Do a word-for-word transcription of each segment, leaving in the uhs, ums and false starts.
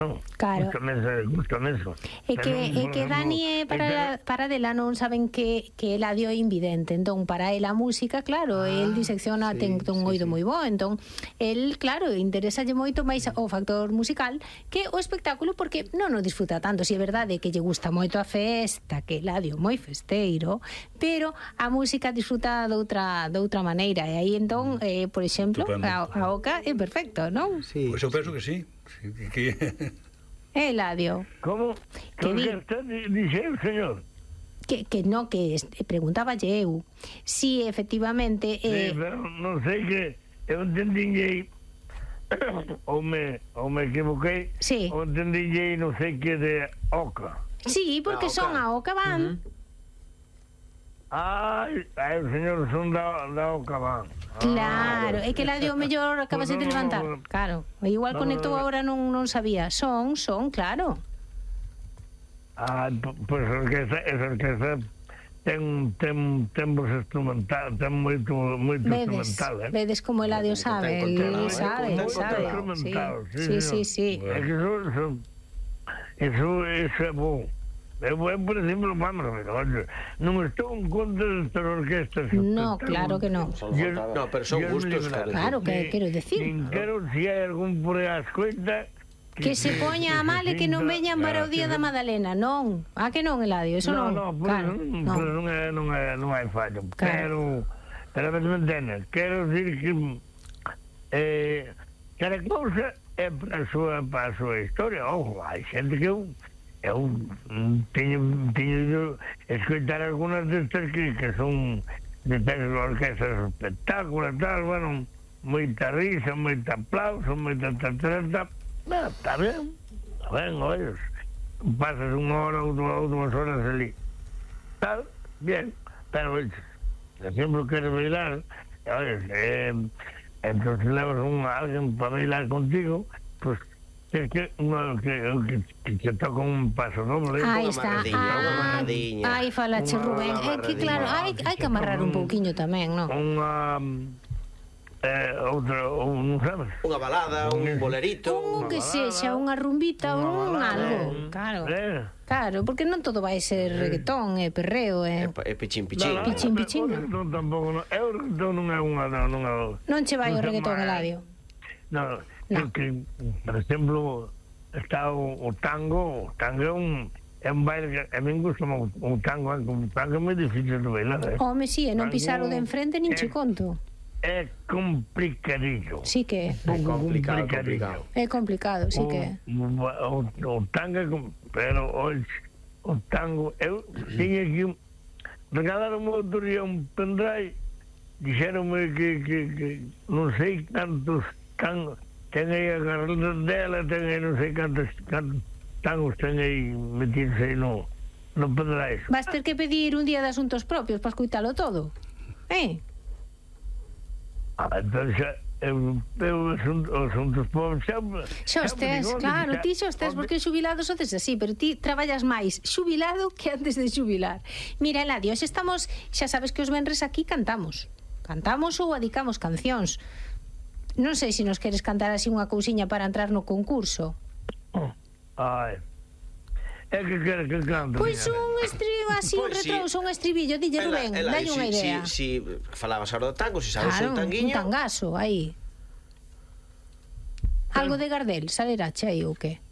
Claro. Gústame eso, gústame eso. É que, é que Dani e para, para dela non saben que, que Eladio é invidente, entón para ela a música, claro, ah, el disecciona, sí, ten un oído sí, moi bo, entón el, claro, interésalle moito máis o factor musical que o espectáculo, porque non o disfruta tanto. Si é verdade que lle gusta moito a festa, que Eladio moi festeiro, pero a música disfruta de outra, de outra maneira, e aí entón, eh, por exemplo, a, a Oca é perfecto, non? Sí, pois pues eu penso que sí. Sí, que... Eh, Eladio. Como? Que di... está dixeu, señor? Que, que no, que preguntaba eu si efectivamente... Eh... Sí, pero non sei que eu entendinlle ou me, ou me equivoquei, sí, ou entendinlle non sei que de Oca. Sí, porque a son a Oca van. Uh -huh. Ai, ai, o señor son da, da Oca van. Claro, é que Eladio mellor acabase de levantar. Claro, igual conectou agora, non non sabía. Son, son, claro. Ah, pois a orquesta, esa orquesta ten ten ten voz instrumental, ten moito moito instrumental, eh. Vedes como Eladio sabe, el sabe, sabe. Sí, sí, sí. É que eso eso eso é bo. Eu, eu, por exemplo, vamos a ver, non estou en contra destas orquestas. No, claro que non. No, pero son gustos, claro. Claro, que quero decir. Nin quero, si hai algún por aí a escoita... Que se poña a mal e que non veñan para o Día da Madalena, non. Ah, que non, Eladio, eso non. No, no, non é, non é, non hai fallo. Pero, pero me entendes, quero dicir que eh, cada cousa é para a súa, para a súa historia. Ojo, hai xente que eu eu teño, teño escoitar algunas destas que, que son destas orquestas espectáculos, tal, bueno, moita risa, moita aplauso, moita tatarata. Bueno, está ben, está ben, oye, pasas unha hora ou dúas horas ali, tal, bien, pero oye, sempre queres bailar, oye, eh, entonces levas un, alguien para bailar contigo, pues es que uno que, que, que, que toca un paso doble. Aí está. Ah, aí falache, Rubén. É que claro, hai, hai que amarrar un pouquiño tamén, non? Unha eh, outra, non sabes? Unha balada, un bolerito, un que sexa, unha rumbita, un algo, claro. Claro, porque non todo vai ser reggaetón, e perreo, e e pichín pichín. Pichín pichín. Non tampouco, eu reggaetón non é unha non é. Non che vai o reggaetón, Eladio. Non. No. Que, por exemplo, está o, o tango, o tango é un, é un baile que a mí me gusta o, o tango, o tango é moi difícil de bailar, eh? Home, si, e non pisar o de enfrente nin che conto. É complicadillo. Sí que é. É complicado, complicado. É complicado, sí que é. O, o, o tango, pero o, o tango, eu tiña que regalaron outro día un pendrive, dixeronme que, que, que non sei cantos tangos, ten aí a carrera dela, ten aí non sei cantos, cantos tangos ten aí metidos aí no, no pendrive. Vas ter que pedir un día de asuntos propios para escuitalo todo, eh? Ah, entón xa, eu, eu os asuntos pobres xa... Xa os tes, claro, ti xa os tes, porque xubilados o tes así, pero ti traballas máis xubilado que antes de xubilar. Mira, Eladio, xa estamos, xa sabes que os venres aquí cantamos. Cantamos ou adicamos cancións. Non sei se nos queres cantar así unha cousiña para entrar no concurso. Ai. É que queres que cante? Pois un estribo así, un retrouso, un estribillo, dille, Rubén, dalle unha idea. Si falabas ahora do tango, si sabes un tanguiño. Un tangazo, aí. Algo de Gardel, salerache aí ou que?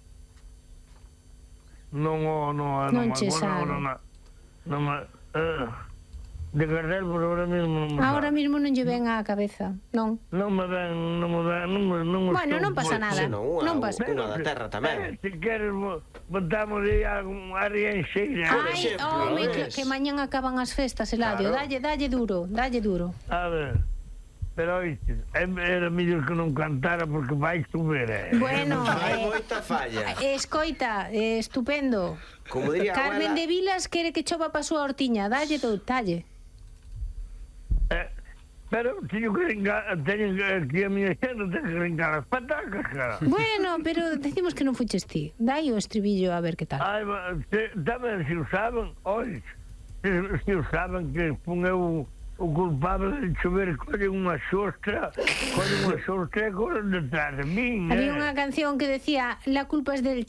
Non, non, non. Non che sabe. Non, non, de Gardel, por ahora mismo... Ahora mismo non lle ven á cabeza, non? Non me ven, non me ven, non me... Non bueno, non pasa nada, non pasa. Unha da terra tamén. Se queres, botamos aí a Rianxeira. Ai, home, que, que mañan acaban as festas, Eladio, dalle, dalle duro, dalle duro. A ver... Pero, oíste, era mellor que non cantara porque vai chover, eh? Bueno, hai moita falla. Escoita, eh, estupendo. Como diría Carmen de Vilas quere que chova pa súa hortiña, dalle todo, dalle. Eh, pero teño que ringar, teño que a miña xente ten que ringar as patacas, cara. Bueno, pero decimos que non fuches ti. Dai o estribillo a ver que tal. Ai, se, tamén, se o saben, oi, se, se o saben que pon eu o culpable de chover colle unha xostra, colle unha xostra e corren detrás de min. Había eh. unha canción que decía, la culpa es del